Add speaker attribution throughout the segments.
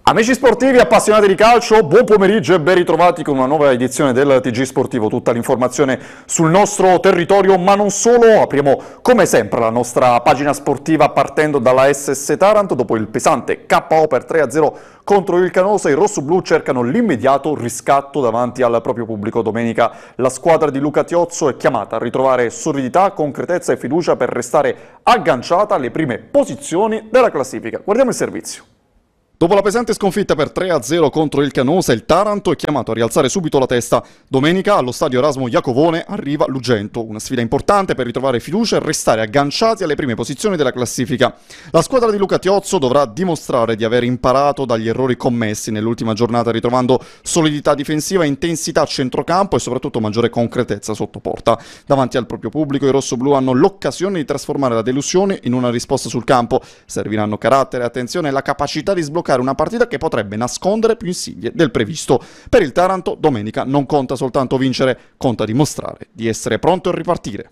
Speaker 1: Amici sportivi, appassionati di calcio, buon pomeriggio e ben ritrovati con una nuova edizione del TG Sportivo. Tutta l'informazione sul nostro territorio, ma non solo. Apriamo come sempre la nostra pagina sportiva partendo dalla SS Taranto. Dopo il pesante KO per 3-0 contro il Canosa, i rossoblù cercano l'immediato riscatto davanti al proprio pubblico. Domenica la squadra di Luca Tiozzo è chiamata a ritrovare solidità, concretezza e fiducia per restare agganciata alle prime posizioni della classifica. Guardiamo il servizio. Dopo la pesante sconfitta per 3-0 contro il Canosa, il Taranto è chiamato a rialzare subito la testa. Domenica allo stadio Erasmo Iacovone arriva l'Ugento, una sfida importante per ritrovare fiducia e restare agganciati alle prime posizioni della classifica. La squadra di Luca Tiozzo dovrà dimostrare di aver imparato dagli errori commessi nell'ultima giornata, ritrovando solidità difensiva, intensità a centrocampo e soprattutto maggiore concretezza sotto porta. Davanti al proprio pubblico i rossoblù hanno l'occasione di trasformare la delusione in una risposta sul campo. Serviranno carattere, attenzione e la capacità di sbloccare una partita che potrebbe nascondere più insidie del previsto. Per il Taranto domenica non conta soltanto vincere, conta dimostrare di essere pronto a ripartire.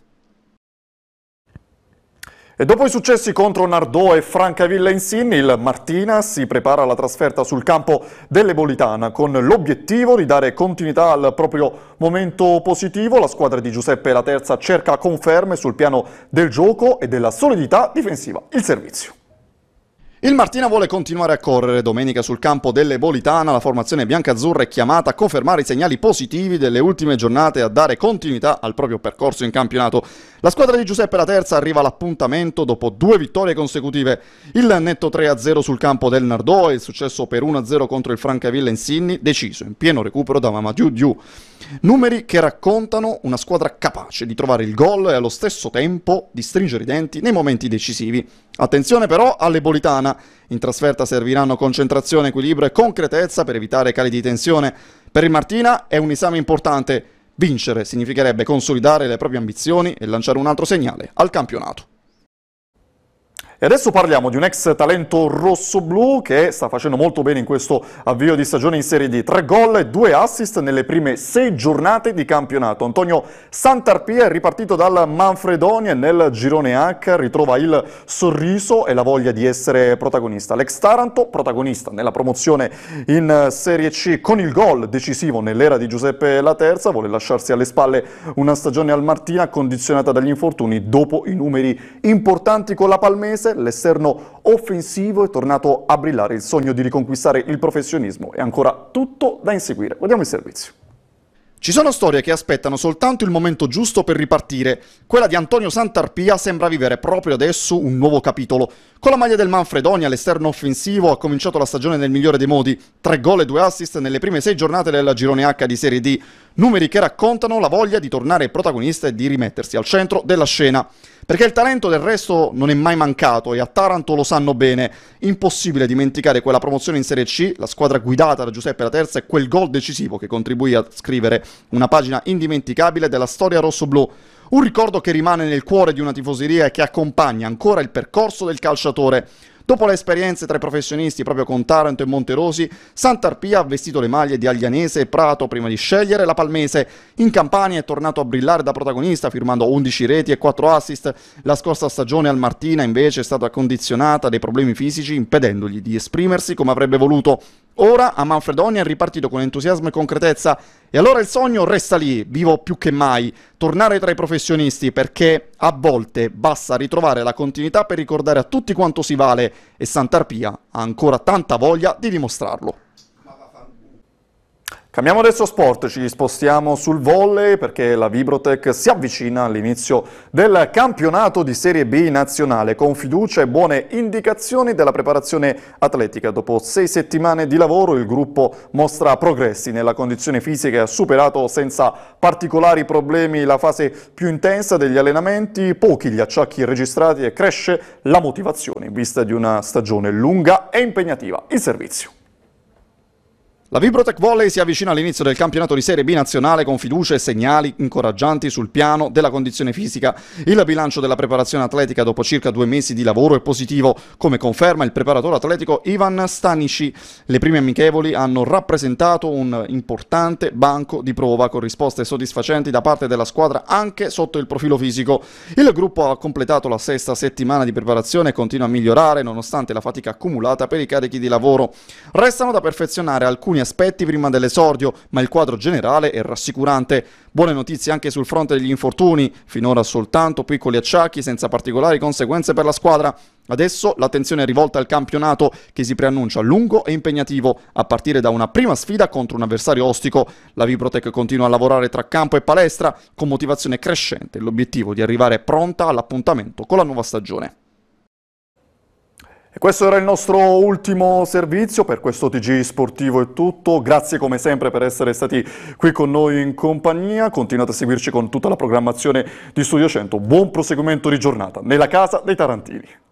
Speaker 1: E dopo i successi contro Nardò e Francavilla Insinni, il Martina si prepara alla trasferta sul campo dell'Ebolitana con l'obiettivo di dare continuità al proprio momento positivo. La squadra di Giuseppe La Terza cerca conferme sul piano del gioco e della solidità difensiva. Il servizio. Il Martina vuole continuare a correre. Domenica sul campo dell'Ebolitana la formazione biancazzurra è chiamata a confermare i segnali positivi delle ultime giornate e a dare continuità al proprio percorso in campionato. La squadra di Giuseppe La Terza arriva all'appuntamento dopo 2 vittorie consecutive. Il netto 3-0 sul campo del Nardò e il successo per 1-0 contro il Francavilla Insinni, deciso in pieno recupero da Mamadou Diou. Numeri che raccontano una squadra capace di trovare il gol e allo stesso tempo di stringere i denti nei momenti decisivi. Attenzione però all'Ebolitana. In trasferta serviranno concentrazione, equilibrio e concretezza per evitare cali di tensione. Per il Martina è un esame importante. Vincere significherebbe consolidare le proprie ambizioni e lanciare un altro segnale al campionato. E adesso parliamo di un ex talento rossoblù che sta facendo molto bene in questo avvio di stagione in Serie D. 3 gol e 2 assist nelle prime 6 giornate di campionato. Antonio Santarpia è ripartito dal Manfredonia e nel girone H ritrova il sorriso e la voglia di essere protagonista. L'ex Taranto, protagonista nella promozione in Serie C con il gol decisivo nell'era di Giuseppe La Terza, vuole lasciarsi alle spalle una stagione al Martina condizionata dagli infortuni. Dopo i numeri importanti con la Palmese, l'esterno offensivo è tornato a brillare. Il sogno di riconquistare il professionismo è ancora tutto da inseguire. Guardiamo il servizio. Ci sono storie che aspettano soltanto il momento giusto per ripartire. Quella di Antonio Santarpia sembra vivere proprio adesso un nuovo capitolo. Con la maglia del Manfredonia, l'esterno offensivo ha cominciato la stagione nel migliore dei modi. 3 gol e 2 assist nelle prime 6 giornate del girone H di Serie D. Numeri che raccontano la voglia di tornare protagonista e di rimettersi al centro della scena. Perché il talento del resto non è mai mancato e a Taranto lo sanno bene. Impossibile dimenticare quella promozione in Serie C, la squadra guidata da Giuseppe La Terza e quel gol decisivo che contribuì a scrivere una pagina indimenticabile della storia rossoblù. Un ricordo che rimane nel cuore di una tifoseria e che accompagna ancora il percorso del calciatore. Dopo le esperienze tra i professionisti proprio con Taranto e Monterosi, Santarpia ha vestito le maglie di Aglianese e Prato prima di scegliere la Palmese. In Campania è tornato a brillare da protagonista firmando 11 reti e 4 assist. La scorsa stagione al Martina invece è stata condizionata dai problemi fisici impedendogli di esprimersi come avrebbe voluto. Ora a Manfredonia è ripartito con entusiasmo e concretezza e allora il sogno resta lì, vivo più che mai, tornare tra i professionisti perché a volte basta ritrovare la continuità per ricordare a tutti quanto si vale e Santarpia ha ancora tanta voglia di dimostrarlo. Cambiamo adesso sport, ci spostiamo sul volley perché la Vibrotech si avvicina all'inizio del campionato di Serie B nazionale con fiducia e buone indicazioni della preparazione atletica. Dopo 6 settimane di lavoro il gruppo mostra progressi nella condizione fisica e ha superato senza particolari problemi la fase più intensa degli allenamenti, pochi gli acciacchi registrati e cresce la motivazione in vista di una stagione lunga e impegnativa. Il servizio. La Vibrotech Volley si avvicina all'inizio del campionato di Serie B nazionale con fiducia e segnali incoraggianti sul piano della condizione fisica. Il bilancio della preparazione atletica dopo circa 2 mesi di lavoro è positivo, come conferma il preparatore atletico Ivan Stanici. Le prime amichevoli hanno rappresentato un importante banco di prova con risposte soddisfacenti da parte della squadra anche sotto il profilo fisico. Il gruppo ha completato la 6ª settimana di preparazione e continua a migliorare nonostante la fatica accumulata per i carichi di lavoro. Restano da perfezionare alcuni aspetti prima dell'esordio, ma il quadro generale è rassicurante. Buone notizie anche sul fronte degli infortuni, finora soltanto piccoli acciacchi senza particolari conseguenze per la squadra. Adesso l'attenzione è rivolta al campionato che si preannuncia lungo e impegnativo, a partire da una prima sfida contro un avversario ostico. La Vibrotech continua a lavorare tra campo e palestra con motivazione crescente e l'obiettivo di arrivare pronta all'appuntamento con la nuova stagione. E questo era il nostro ultimo servizio, per questo TG Sportivo è tutto, grazie come sempre per essere stati qui con noi in compagnia, continuate a seguirci con tutta la programmazione di Studio 100, buon proseguimento di giornata nella casa dei Tarantini.